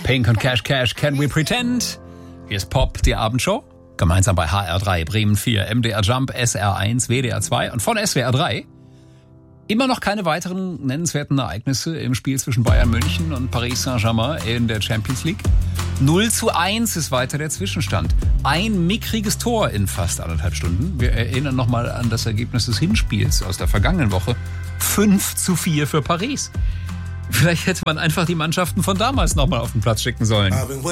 Pink und Cash Cash, Can We Pretend? Hier ist Pop, die Abendshow. Gemeinsam bei HR3, Bremen 4, MDR Jump, SR1, WDR 2 und von SWR 3. Immer noch keine weiteren nennenswerten Ereignisse im Spiel zwischen Bayern München und Paris Saint-Germain in der Champions League. 0:1 ist weiter der Zwischenstand. Ein mickriges Tor in fast 1,5 Stunden. Wir erinnern nochmal an das Ergebnis des Hinspiels aus der vergangenen Woche. 5:4 für Paris. Vielleicht hätte man einfach die Mannschaften von damals nochmal auf den Platz schicken sollen.